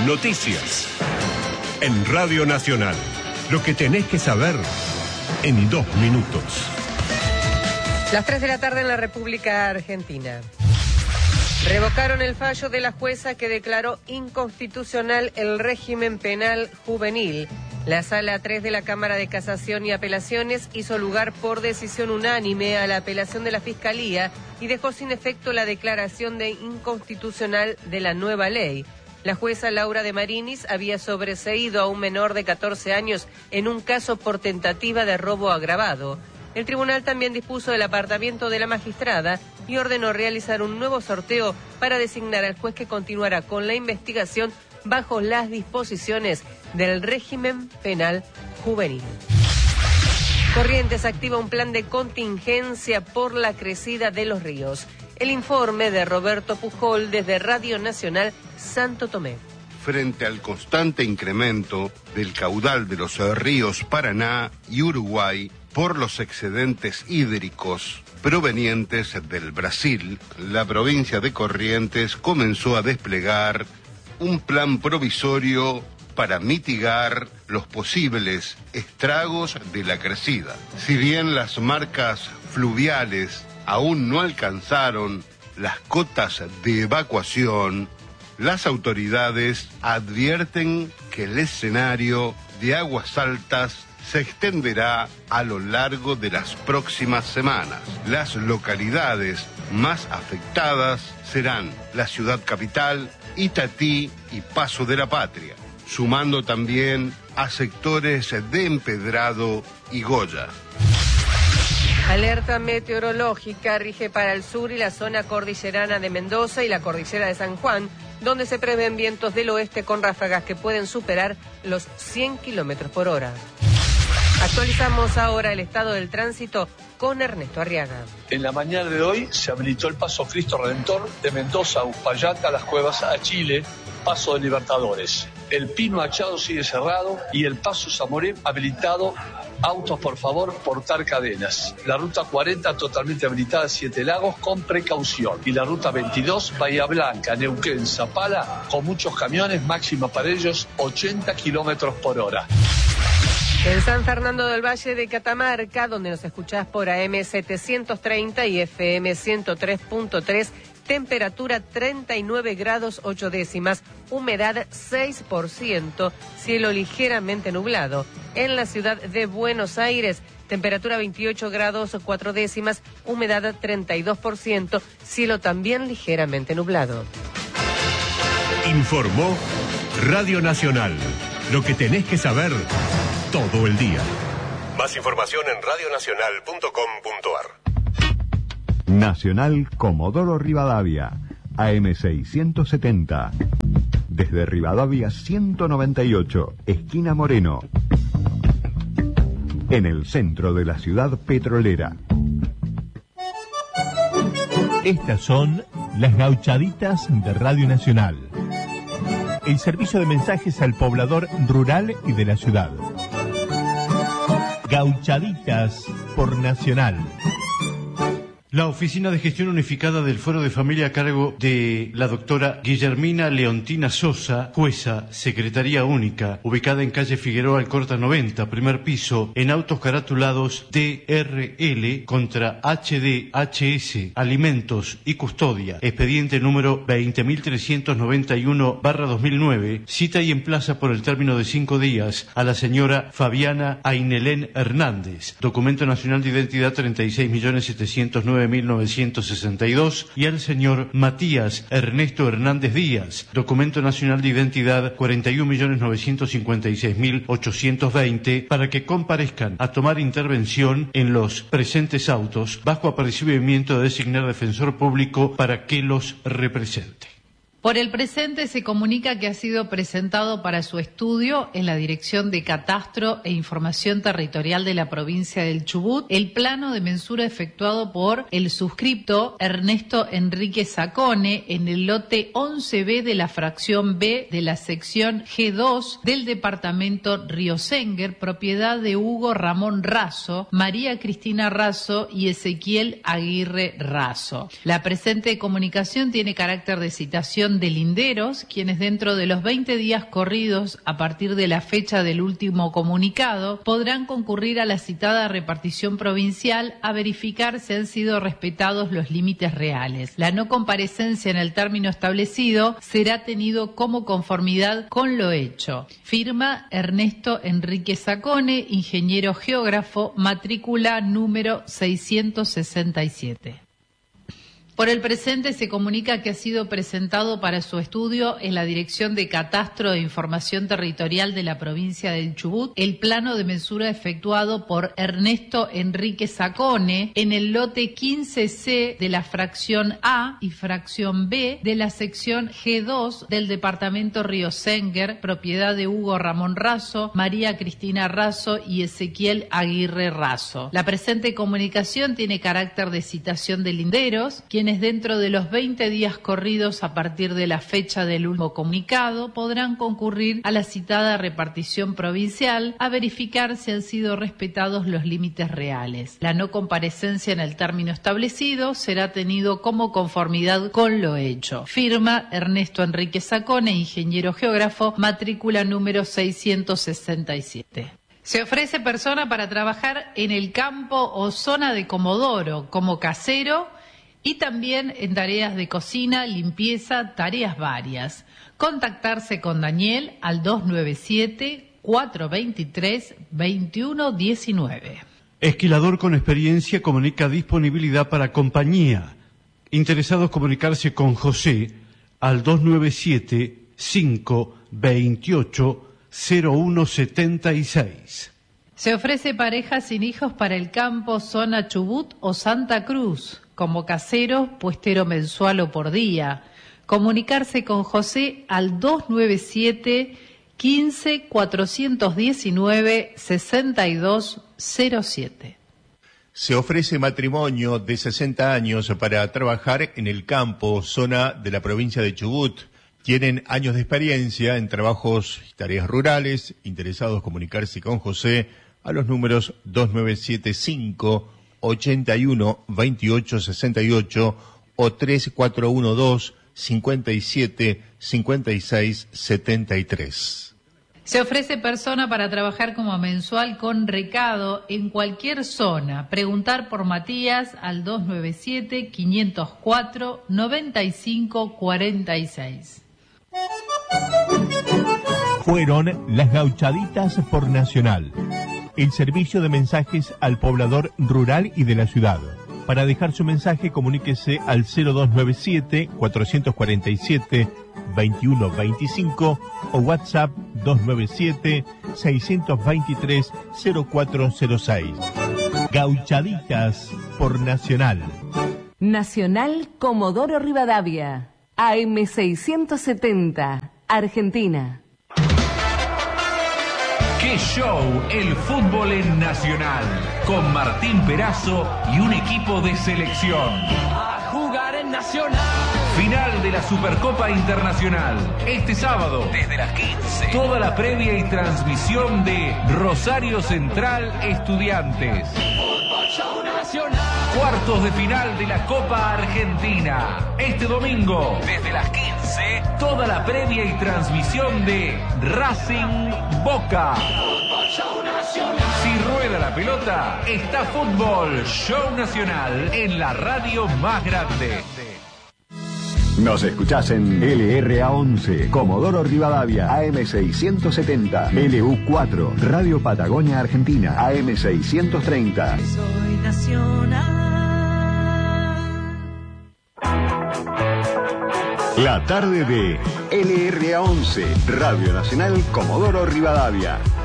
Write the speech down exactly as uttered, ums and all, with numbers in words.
Noticias. En Radio Nacional. Lo que tenés que saber en dos minutos. Las tres de la tarde en la República Argentina. Revocaron el fallo de la jueza que declaró inconstitucional el régimen penal juvenil. La Sala tres de la Cámara de Casación y Apelaciones hizo lugar por decisión unánime a la apelación de la Fiscalía y dejó sin efecto la declaración de inconstitucional de la nueva ley. La jueza Laura de Marinis había sobreseído a un menor de catorce años en un caso por tentativa de robo agravado. El tribunal también dispuso el apartamiento de la magistrada y ordenó realizar un nuevo sorteo para designar al juez que continuará con la investigación bajo las disposiciones del régimen penal juvenil. Corrientes activa un plan de contingencia por la crecida de los ríos. El informe de Roberto Pujol desde Radio Nacional Santo Tomé. Frente al constante incremento del caudal de los ríos Paraná y Uruguay por los excedentes hídricos provenientes del Brasil, la provincia de Corrientes comenzó a desplegar un plan provisorio para mitigar los posibles estragos de la crecida. Si bien las marcas fluviales aún no alcanzaron las cotas de evacuación, las autoridades advierten que el escenario de aguas altas se extenderá a lo largo de las próximas semanas. Las localidades más afectadas serán la ciudad capital, Itatí y Paso de la Patria, sumando también a sectores de Empedrado y Goya. Alerta meteorológica rige para el sur y la zona cordillerana de Mendoza y la cordillera de San Juan, donde se prevén vientos del oeste con ráfagas que pueden superar los cien kilómetros por hora. Actualizamos ahora el estado del tránsito con Ernesto Arriaga. En la mañana de hoy se habilitó el paso Cristo Redentor de Mendoza a Uspallata, Las Cuevas a Chile, paso de Libertadores. El Pino Achado sigue cerrado y el paso Zamoré habilitado. Autos, por favor, portar cadenas. La ruta cuarenta totalmente habilitada a Siete Lagos con precaución. Y la ruta veintidós, Bahía Blanca, Neuquén, Zapala, con muchos camiones, máxima para ellos ochenta kilómetros por hora. En San Fernando del Valle de Catamarca, donde nos escuchás por A M setecientos treinta y F M ciento tres punto tres, temperatura treinta y nueve grados ocho décimas, humedad seis por ciento, cielo ligeramente nublado. En la ciudad de Buenos Aires, temperatura veintiocho grados cuatro décimas, humedad treinta y dos por ciento, cielo también ligeramente nublado. Informó Radio Nacional. Lo que tenés que saber todo el día. Más información en radio nacional punto com punto ar. Nacional Comodoro Rivadavia, A M seiscientos setenta. Desde Rivadavia ciento noventa y ocho, esquina Moreno. En el centro de la ciudad petrolera. Estas son las gauchaditas de Radio Nacional. El servicio de mensajes al poblador rural y de la ciudad. Gauchaditas por Nacional. La Oficina de Gestión Unificada del Fuero de Familia a cargo de la doctora Guillermina Leontina Sosa, jueza, Secretaría Única, ubicada en calle Figueroa Alcorta noventa, primer piso, en autos caratulados D R L contra H D H S, Alimentos y Custodia, expediente número veinte mil trescientos noventa y uno barra dos mil nueve, cita y emplaza por el término de cinco días a la señora Fabiana Ainelén Hernández, documento nacional de identidad treinta y seis millones setecientos nueve mil novecientos sesenta y dos, y al señor Matías Ernesto Hernández Díaz, documento nacional de identidad cuarenta y un millones novecientos cincuenta y seis mil ochocientos veinte, para que comparezcan a tomar intervención en los presentes autos bajo apercibimiento de designar defensor público para que los represente. Por el presente se comunica que ha sido presentado para su estudio en la Dirección de Catastro e Información Territorial de la provincia del Chubut el plano de mensura efectuado por el suscripto Ernesto Enrique Sacone en el lote once B de la fracción B de la sección G dos del departamento Río Senguer, propiedad de Hugo Ramón Razo, María Cristina Razo y Ezequiel Aguirre Razo. La presente comunicación tiene carácter de citación Asociación de Linderos, quienes dentro de los veinte días corridos a partir de la fecha del último comunicado podrán concurrir a la citada repartición provincial a verificar si han sido respetados los límites reales. La no comparecencia en el término establecido será tenido como conformidad con lo hecho. Firma Ernesto Enrique Sacone, ingeniero geógrafo, matrícula número seiscientos sesenta y siete. Por el presente se comunica que ha sido presentado para su estudio en la Dirección de Catastro e Información Territorial de la provincia del Chubut el plano de mensura efectuado por Ernesto Enrique Sacone en el lote quince ce de la fracción A y fracción B de la sección ge dos del departamento Río Senguer, propiedad de Hugo Ramón Razo, María Cristina Razo y Ezequiel Aguirre Razo. La presente comunicación tiene carácter de citación de linderos, quienes dentro de los veinte días corridos a partir de la fecha del último comunicado podrán concurrir a la citada repartición provincial a verificar si han sido respetados los límites reales. La no comparecencia en el término establecido será tenido como conformidad con lo hecho. Firma Ernesto Enrique Sacone, ingeniero geógrafo, matrícula número seiscientos sesenta y siete. Se ofrece persona para trabajar en el campo o zona de Comodoro como casero y también en tareas de cocina, limpieza, tareas varias. Contactarse con Daniel al dos nueve siete, cuatro dos tres, dos uno uno nueve. Esquilador con experiencia comunica disponibilidad para compañía. Interesados comunicarse con José al dos nueve siete, cinco dos ocho, cero uno siete seis. Se ofrece pareja sin hijos para el campo, zona Chubut o Santa Cruz, como casero, puestero mensual o por día. Comunicarse con José al dos nueve siete, quince, cuatrocientos diecinueve, sesenta y dos cero siete. Se ofrece matrimonio de sesenta años para trabajar en el campo, zona de la provincia de Chubut. Tienen años de experiencia en trabajos y tareas rurales. Interesados comunicarse con José a los números dos nueve siete cinco, ochenta y uno, veintiocho sesenta y ocho o tres cuatro uno dos, cincuenta y siete, cincuenta y seis setenta y tres. Se ofrece persona para trabajar como mensual con recado en cualquier zona. Preguntar por Matías al dos nueve siete, quinientos cuatro, noventa y cinco cuarenta y seis. Fueron las Gauchaditas por Nacional, el servicio de mensajes al poblador rural y de la ciudad. Para dejar su mensaje, comuníquese al cero dos nueve siete, cuatrocientos cuarenta y siete, veintiuno veinticinco o WhatsApp dos nueve siete, seiscientos veintitrés, cero cuatro cero seis. Gauchaditas por Nacional. Nacional Comodoro Rivadavia, A M seiscientos setenta, Argentina. ¡Qué show! El fútbol en Nacional, con Martín Perazo y un equipo de selección. A jugar en Nacional. Final de la Supercopa Internacional, este sábado, desde las quince. Toda la previa y transmisión de Rosario Central Estudiantes. Fútbol Show Nacional. Cuartos de final de la Copa Argentina. Este domingo, desde las quince, toda la previa y transmisión de Racing Boca. Fútbol Show Nacional. Si rueda la pelota, está Fútbol Show Nacional en la radio más grande. Nos escuchás en L R A once, Comodoro Rivadavia, A M seiscientos setenta, L U cuatro, Radio Patagonia Argentina, A M seiscientos treinta. Soy nacional. La tarde de L R A once, Radio Nacional Comodoro Rivadavia.